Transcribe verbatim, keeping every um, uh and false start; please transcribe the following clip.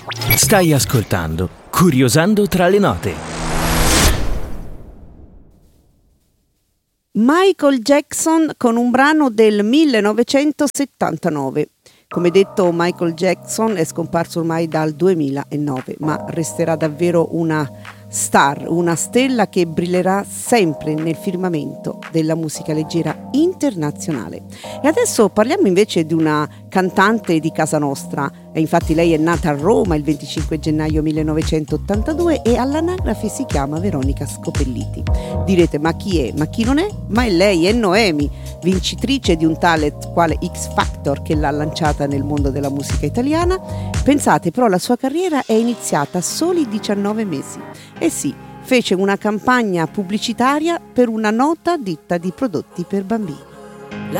Stai ascoltando Curiosando tra le note. Michael Jackson con un brano del millenovecentosettantanove. Come detto, Michael Jackson è scomparso ormai dal duemilanove, ma resterà davvero una star, una stella che brillerà sempre nel firmamento della musica leggera internazionale. E adesso parliamo invece di una cantante di casa nostra. E infatti lei è nata a Roma il venticinque gennaio millenovecentottantadue e all'anagrafe si chiama Veronica Scopelliti. Direte, ma chi è? Ma chi non è? Ma è lei, è Noemi, vincitrice di un talent quale X Factor che l'ha lanciata nel mondo della musica italiana. Pensate, però la sua carriera è iniziata a soli diciannove mesi. E sì, fece una campagna pubblicitaria per una nota ditta di prodotti per bambini.